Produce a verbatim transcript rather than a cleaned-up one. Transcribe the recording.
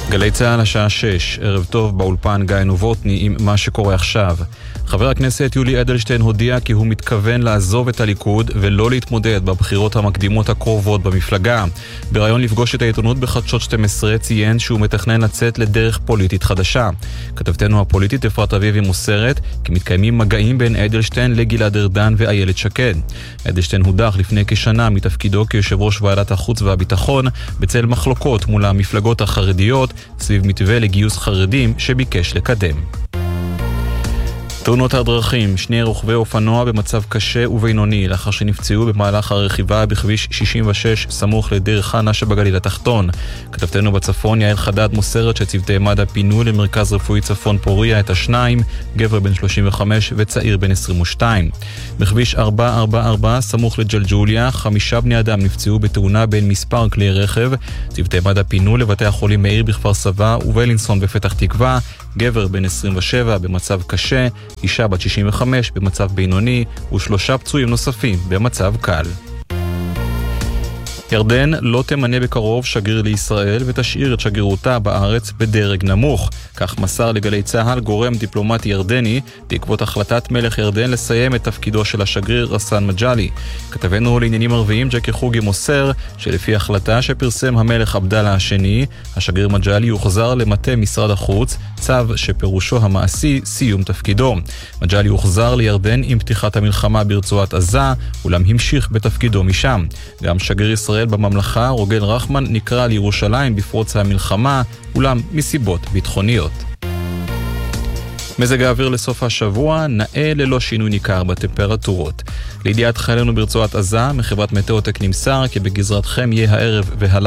גלי צהל השעה שש, ערב טוב באולפן גיא נובוטני עם מה שקורה עכשיו. חבר הכנסת יולי אדלשטיין הודיע כי הוא מתכוון לעזוב את הליכוד ולא להתמודד בבחירות המקדימות הקרובות במפלגה. ברעיון לפגוש את העיתונות בחדשות שתים עשרה ציין שהוא מתכנן לצאת לדרך פוליטית חדשה. כתבתנו הפוליטית אפרת אביבי מוסרת כי מתקיימים מגעים בין אדלשטיין לגלעד ארדן ואיילת שקד. אדלשטיין הודח לפני כשנה מתפקידו כיושב ראש ועדת החוץ והביטחון בצל מחלוקות מול המפלגות החרדיות סביב מתווה לגיוס חרדים שביקש לקדם. תאונות הדרכים, שני רוכבי אופנוע במצב קשה ובינוני לאחר שנפצעו במהלך הרכיבה בכביש שישים ושש סמוך לדיר חנה שבגליל התחתון. כתבתנו בצפון יעל חדד מוסרת שצוותי מד"א פינו למרכז רפואי צפון פוריה את השניים, גבר בן שלושים וחמש וצעיר בן עשרים ושתיים. בכביש ארבע ארבע ארבע סמוך לג'לג'וליה, חמישה בני אדם נפצעו בתאונה בין מספר כלי רכב. צוותי מד"א פינו לבתי החולים מאיר בכפר סבא ובלינסון בפתח תקווה, גבר בן עשרים ושבע במצב קשה, אישה בת שישים וחמש במצב בינוני ושלושה פצועים נוספים במצב קל. ירדן לא תמנה בקרוב שגריר לישראל ותשאיר את שגרירותה בארץ בדרג נמוך. כך מסר לגלי צהל גורם דיפלומטי ירדני בעקבות החלטת מלך ירדן לסיים את תפקידו של השגריר רסן מג'לי. כתבנו לעניינים ערביים ג'קי חוגי מוסר שלפי החלטה שפרסם המלך עבדאללה השני, השגריר מג'לי יוחזר למטה משרד החוץ, צו שפירושו המעשי סיום תפקידו. מג'לי יוחזר לירדן עם פתיחת המלחמה ברצועת עזה, אולם המשיך בתפקידו משם. גם שגריר ישראל בממלכה רוגל רחמן נקרא לירושלים בפרוץ המלחמה, אולם מסיבות ביטחוניות. מזג האוויר לסוף השבוע נאה ללא שינוי ניכר בטמפרטורות. לידיעת חיילינו ברצועת עזה, מחברת מטאוטק נמסר כי בגזרתכם יהיה הערב והלילה